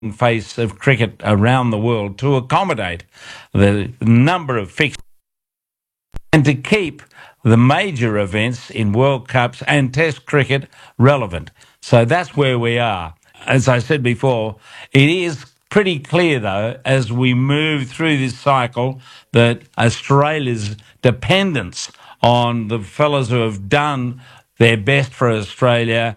face of cricket around the world to accommodate the number of fixtures and to keep the major events in World Cups and Test cricket relevant. So that's where we are. As I said before, it is pretty clear, though, as we move through this cycle, that Australia's dependence on the fellas who have done their best for Australia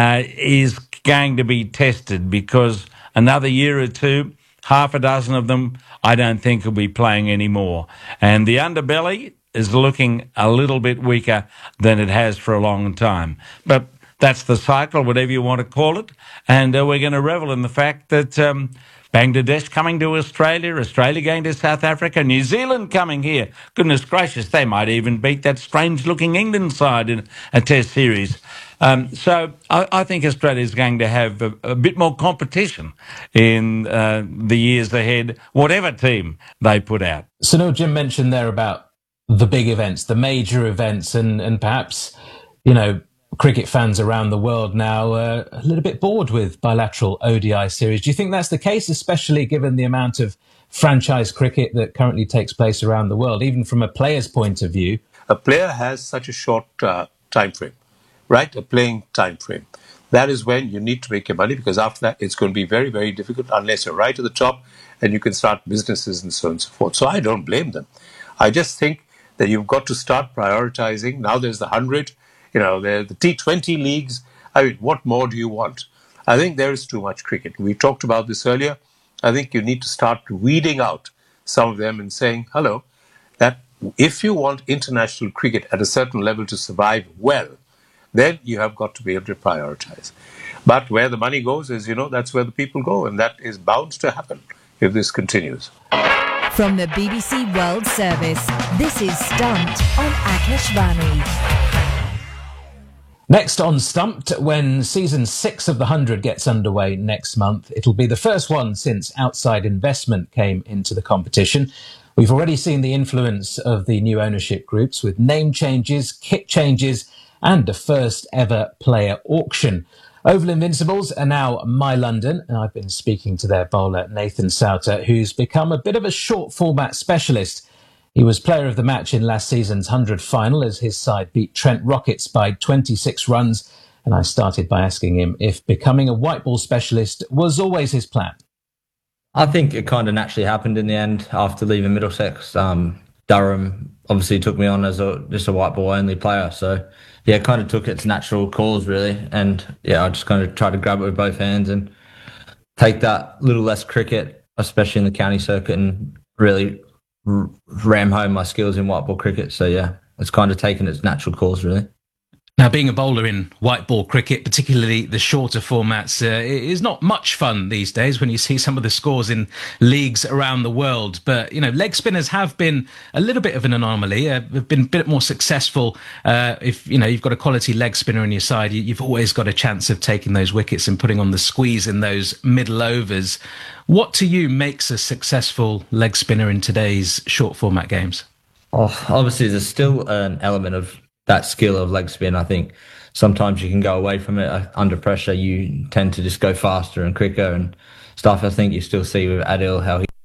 is going to be tested, because another year or two, half a dozen of them, I don't think will be playing anymore. And the underbelly is looking a little bit weaker than it has for a long time. But that's the cycle, whatever you want to call it. And we're going to revel in the fact that Bangladesh coming to Australia, Australia going to South Africa, New Zealand coming here. Goodness gracious, they might even beat that strange-looking England side in a Test series. So I think Australia is going to have a bit more competition in the years ahead, whatever team they put out. So, Jim mentioned there about the big events, the major events, and perhaps, cricket fans around the world now are a little bit bored with bilateral ODI series. Do you think that's the case, especially given the amount of franchise cricket that currently takes place around the world, even from a player's point of view? A player has such a short time frame, right? A playing time frame. That is when you need to make your money, because after that, it's going to be very, very difficult unless you're right at the top and you can start businesses and so on and so forth. So I don't blame them. I just think that you've got to start prioritizing. Now there's the 100, the T20 leagues. I mean, what more do you want? I think there is too much cricket. We talked about this earlier. I think you need to start weeding out some of them and saying, hello, that if you want international cricket at a certain level to survive well, then you have got to be able to prioritize. But where the money goes, as you know, that's where the people go, and that is bound to happen if this continues. From the BBC World Service, this is Stumped on Akashvani. Next on Stumped, when season 6 of the 100 gets underway next month, it'll be the first one since outside investment came into the competition. We've already seen the influence of the new ownership groups with name changes, kit changes, and the first ever player auction. Oval Invincibles are now My London, and I've been speaking to their bowler Nathan Souter, who's become a bit of a short format specialist. He was player of the match in last season's 100 final as his side beat Trent Rockets by 26 runs, and I started by asking him if becoming a white ball specialist was always his plan. I think it kind of naturally happened in the end after leaving Middlesex. Durham obviously took me on as just a white ball only player, so yeah, it kind of took its natural course really, and yeah, I just kind of tried to grab it with both hands and take that little less cricket, especially in the county circuit, and really ram home my skills in white ball cricket. So yeah, it's kind of taken its natural course really. Now, being a bowler in white ball cricket, particularly the shorter formats, is not much fun these days when you see some of the scores in leagues around the world. But, leg spinners have been a little bit of an anomaly, have been a bit more successful. If, you've got a quality leg spinner on your side, you've always got a chance of taking those wickets and putting on the squeeze in those middle overs. What to you makes a successful leg spinner in today's short format games? Oh, obviously, there's still an element of that skill of leg spin. I think sometimes you can go away from it under pressure. You tend to just go faster and quicker and stuff. I think you still see with Adil how he's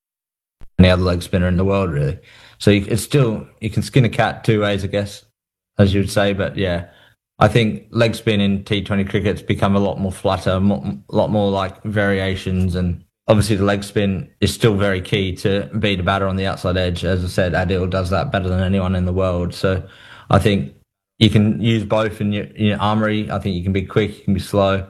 any other leg spinner in the world really. So it's still, you can skin a cat two ways, I guess, as you would say. But yeah, I think leg spin in T20 cricket's become a lot more flatter, a lot more like variations, and obviously the leg spin is still very key to beat a batter on the outside edge. As I said, Adil does that better than anyone in the world. So I think you can use both in your armoury. I think you can be quick, you can be slow.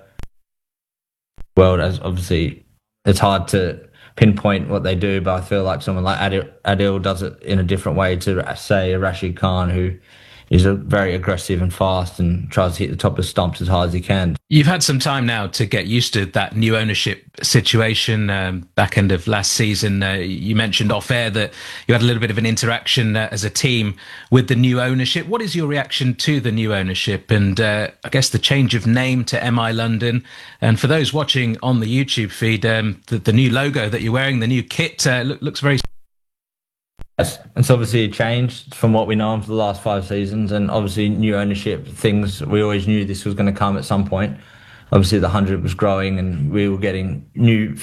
Well, as obviously it's hard to pinpoint what they do, but I feel like someone like Adil does it in a different way to, say, a Rashid Khan, who is very aggressive and fast and tries to hit the top of the stumps as hard as he can. You've had some time now to get used to that new ownership situation. Back end of last season, you mentioned off air that you had a little bit of an interaction as a team with the new ownership. What is your reaction to the new ownership and I guess the change of name to MI London? And for those watching on the YouTube feed, the new logo that you're wearing, the new kit, looks very... Yes, it's obviously changed from what we know for the last 5 seasons, and obviously new ownership things. We always knew this was going to come at some point. obviously the 100 was growing and we were getting new